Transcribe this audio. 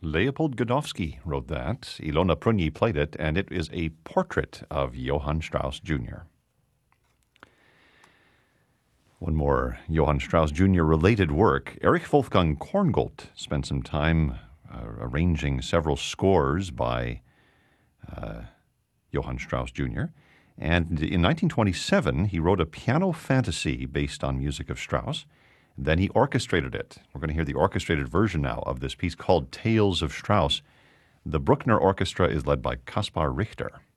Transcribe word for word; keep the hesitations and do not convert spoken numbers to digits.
Leopold Godowsky wrote that. Ilona Prunyi played it, and it is a portrait of Johann Strauss Junior One more Johann Strauss Junior related work. Erich Wolfgang Korngold spent some time uh, arranging several scores by uh, Johann Strauss Junior And in nineteen twenty-seven, he wrote a piano fantasy based on music of Strauss. Then he orchestrated it. We're going to hear the orchestrated version now of this piece called Tales of Strauss. The Bruckner Orchestra is led by Kaspar Richter.